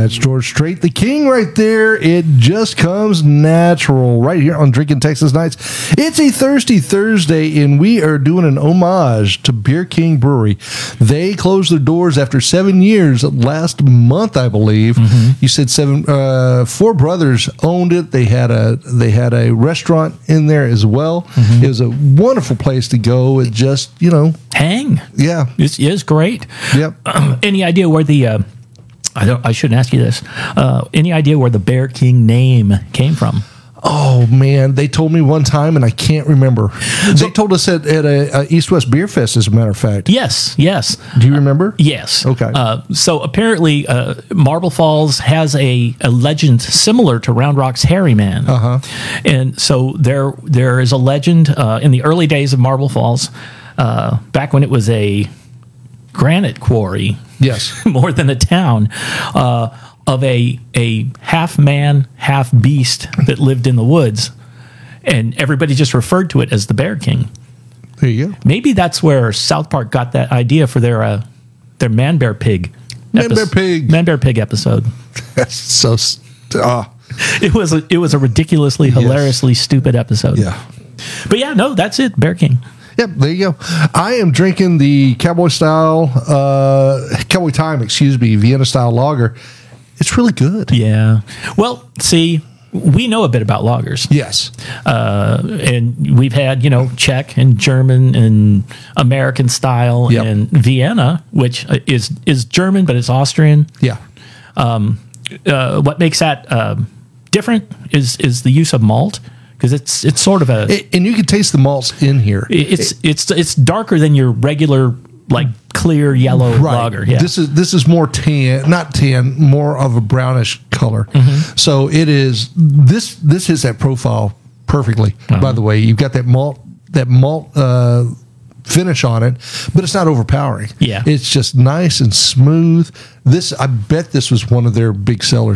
That's George Strait, the king right there. It just comes natural right here on Drinking Texas Nights. It's a Thirsty Thursday, and we are doing an homage to Beer King Brewery. They closed their doors after 7 years last month, I believe. You said 4 brothers owned it. They had a restaurant in there as well. It was a wonderful place to go. It just, hang. Yeah. It's great. Yep. Any idea where the I shouldn't ask you this. Any idea where the Bear King name came from? Oh, man. They told me one time, and I can't remember. They told us at a East-West Beer Fest, as a matter of fact. Yes. Do you remember? Yes. Okay. So apparently, Marble Falls has a legend similar to Round Rock's Hairy Man. And so there is a legend in the early days of Marble Falls, back when it was a granite quarry. Yes. More than a town, of a half man, half beast that lived in the woods, and everybody just referred to it as the Bear King. There you go. Maybe that's where South Park got that idea for their Man Bear Pig. Man Bear Pig. Man Bear Pig episode. That's so... It was a ridiculously, hilariously stupid episode. Yeah. But yeah, no, that's it. Bear King. Yep, there you go. I am drinking the Cowboy Time, Vienna style lager. It's really good. Yeah. Well, see, we know a bit about lagers. Yes. And we've had, Czech and German and American style and Vienna, which is German, but it's Austrian. Yeah. What makes that different is the use of malt. Because it's sort of and you can taste the malts in here. It's darker than your regular clear yellow lager. Yeah. This is more not tan, more of a brownish color. So it is this hits that profile perfectly. By the way, you've got that malt finish on it, but it's not overpowering. Yeah, it's just nice and smooth. I bet this was one of their big sellers